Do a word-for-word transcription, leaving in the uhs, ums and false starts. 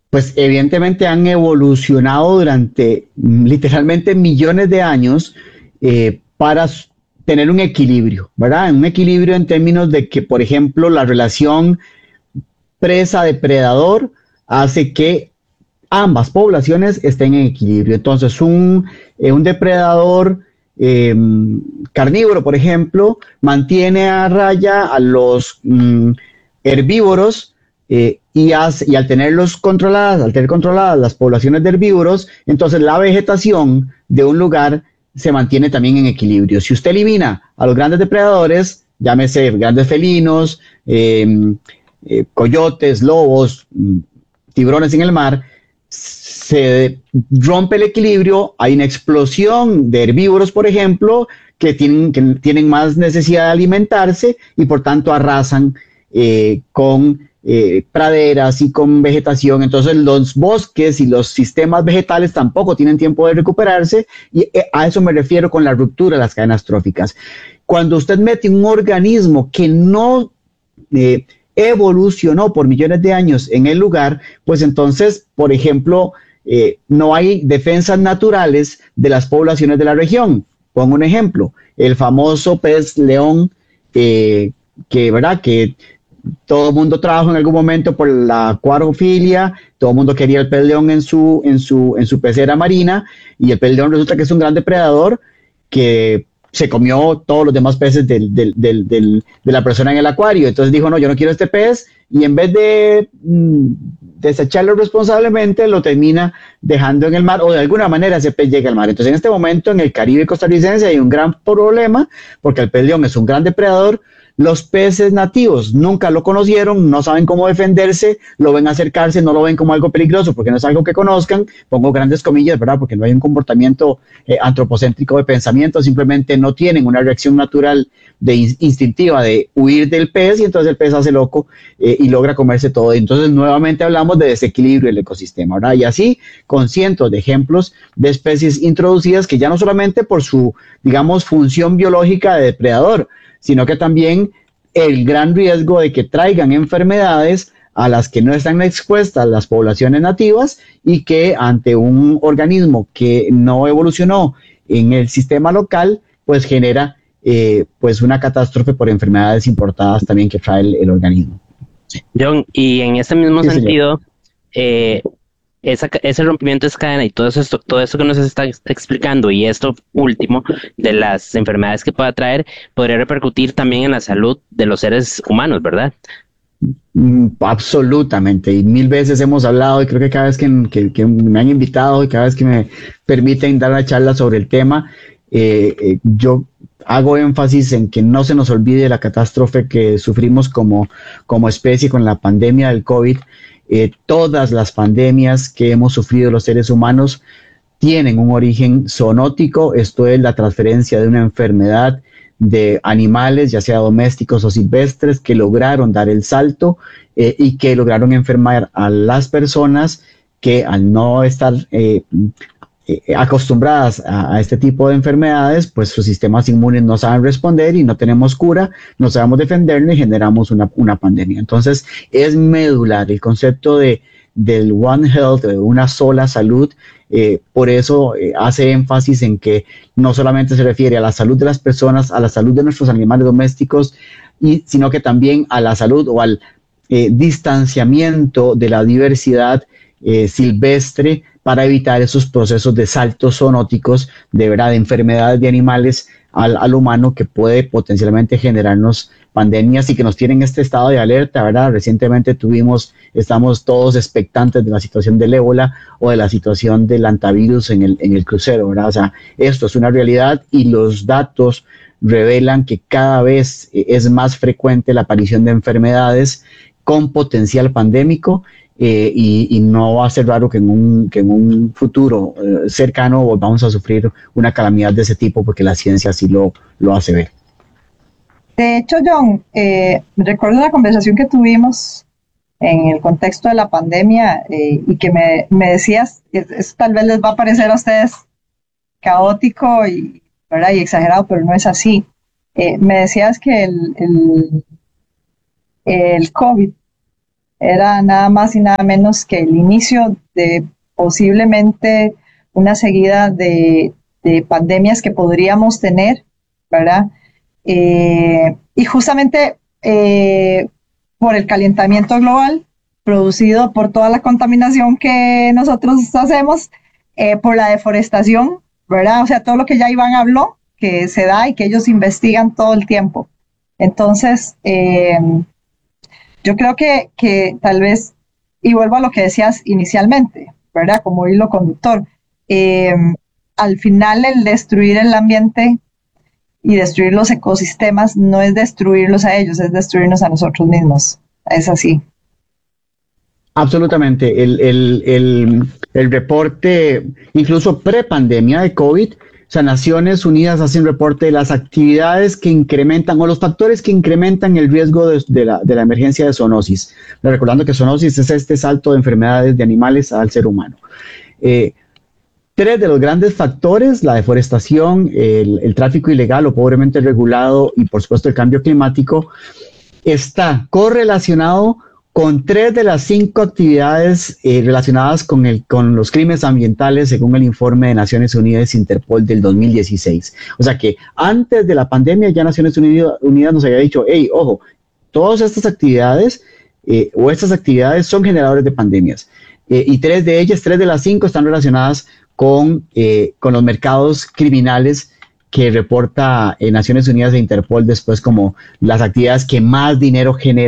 pues evidentemente han evolucionado durante mm, literalmente millones de años eh, para s- tener un equilibrio, ¿verdad? Un equilibrio en términos de que, por ejemplo, la relación presa-depredador hace que ambas poblaciones estén en equilibrio. Entonces, un, eh, un depredador eh, carnívoro, por ejemplo, mantiene a raya a los mm, herbívoros eh, y, as- y al tenerlos controladas, al tener controladas las poblaciones de herbívoros, entonces la vegetación de un lugar se mantiene también en equilibrio. Si usted elimina a los grandes depredadores, llámese grandes felinos, eh, eh, coyotes, lobos, mm, tiburones en el mar, se rompe el equilibrio, hay una explosión de herbívoros, por ejemplo, que tienen, que tienen más necesidad de alimentarse y por tanto arrasan eh, con eh, praderas y con vegetación. Entonces los bosques y los sistemas vegetales tampoco tienen tiempo de recuperarse y eh, a eso me refiero con la ruptura de las cadenas tróficas. Cuando usted mete un organismo que no eh, evolucionó por millones de años en el lugar, pues entonces, por ejemplo, eh, no hay defensas naturales de las poblaciones de la región. Pongo un ejemplo, el famoso pez león, eh, que, ¿verdad? Que todo el mundo trabajó en algún momento por la acuariofilia, todo el mundo quería el pez león en su, en, su, en su pecera marina, y el pez león resulta que es un gran depredador que se comió todos los demás peces del, del, del, del, de la persona en el acuario. Entonces dijo, no, yo no quiero este pez, y en vez de mm, desecharlo responsablemente, lo termina dejando en el mar, o de alguna manera ese pez llega al mar. Entonces en este momento en el Caribe costarricense hay un gran problema, porque el pez león es un gran depredador. Los peces nativos nunca lo conocieron, no saben cómo defenderse, lo ven acercarse, no lo ven como algo peligroso porque no es algo que conozcan, pongo grandes comillas, ¿verdad? Porque no hay un comportamiento eh, antropocéntrico de pensamiento, simplemente no tienen una reacción natural de in instintiva de huir del pez y entonces el pez hace loco eh, y logra comerse todo. Entonces nuevamente hablamos de desequilibrio del ecosistema, ¿verdad? Y así con cientos de ejemplos de especies introducidas que ya no solamente por su, digamos, función biológica de depredador, sino que también el gran riesgo de que traigan enfermedades a las que no están expuestas las poblaciones nativas y que ante un organismo que no evolucionó en el sistema local, pues genera eh, pues una catástrofe por enfermedades importadas también que trae el, el organismo. John, y en ese mismo Sí, señor. sentido, eh, esa ca- ese rompimiento de cadena y todo eso, esto, todo esto que nos está ex- explicando y esto último de las enfermedades que pueda traer, podría repercutir también en la salud de los seres humanos, ¿verdad? Mm, absolutamente, y mil veces hemos hablado y creo que cada vez que, que- que me han invitado y cada vez que me permiten dar la charla sobre el tema, eh, eh, yo hago énfasis en que no se nos olvide la catástrofe que sufrimos como, como especie con la pandemia del COVID. Eh, todas las pandemias que hemos sufrido los seres humanos tienen un origen zoonótico, esto es la transferencia de una enfermedad de animales, ya sea domésticos o silvestres, que lograron dar el salto eh, y que lograron enfermar a las personas que al no estar eh, eh, acostumbradas a, a, este tipo de enfermedades, pues sus sistemas inmunes no saben responder y no tenemos cura, no sabemos defendernos y generamos una, una pandemia. Entonces, es medular el concepto de, del One Health, de una sola salud. Eh, por eso eh, hace énfasis en que no solamente se refiere a la salud de las personas, a la salud de nuestros animales domésticos, y, sino que también a la salud o al eh, distanciamiento de la diversidad eh, silvestre para evitar esos procesos de saltos zoonóticos, de verdad, de enfermedades de animales al, al humano que puede potencialmente generarnos pandemias y que nos tienen en este estado de alerta, ¿verdad? Recientemente tuvimos, estamos todos expectantes de la situación del ébola o de la situación del antivirus en el, en el crucero, ¿verdad? O sea, esto es una realidad y los datos revelan que cada vez es más frecuente la aparición de enfermedades con potencial pandémico eh, y, y, no va a ser raro que en un, que en un futuro eh, cercano volvamos a sufrir una calamidad de ese tipo porque la ciencia así lo, lo hace ver. De hecho, John, eh, recuerdo una conversación que tuvimos en el contexto de la pandemia eh, y que me, me decías, es, es, tal vez les va a parecer a ustedes caótico y, ¿verdad? y exagerado, pero no es así. Eh, me decías que el, el, el COVID era nada más y nada menos que el inicio de posiblemente una seguida de, de pandemias que podríamos tener, ¿verdad? Eh, y justamente eh, por el calentamiento global producido por toda la contaminación que nosotros hacemos, eh, por la deforestación, ¿verdad? O sea, todo lo que ya Iván habló, que se da y que ellos investigan todo el tiempo. Entonces, eh, yo creo que, que tal vez, y vuelvo a lo que decías inicialmente, ¿verdad? Como hilo conductor, eh, al final el destruir el ambiente y destruir los ecosistemas no es destruirlos a ellos, es destruirnos a nosotros mismos. Es así. Absolutamente. El, el, el, el reporte, incluso pre-pandemia de COVID, o sea, Naciones Unidas hace un reporte de las actividades que incrementan o los factores que incrementan el riesgo de, de, la, de la emergencia de zoonosis. Recordando que zoonosis es este salto de enfermedades de animales al ser humano. Eh, tres de los grandes factores, la deforestación, el, el tráfico ilegal o pobremente regulado y por supuesto el cambio climático, está correlacionado con tres de las cinco actividades eh, relacionadas con, el, con los crímenes ambientales, según el informe de Naciones Unidas Interpol del dos mil dieciséis. O sea que antes de la pandemia ya Naciones Unidas, Unidas nos había dicho, hey, ojo, todas estas actividades eh, o estas actividades son generadores de pandemias. Eh, y tres de ellas, tres de las cinco están relacionadas con, eh, con los mercados criminales que reporta eh, Naciones Unidas e Interpol después como las actividades que más dinero generan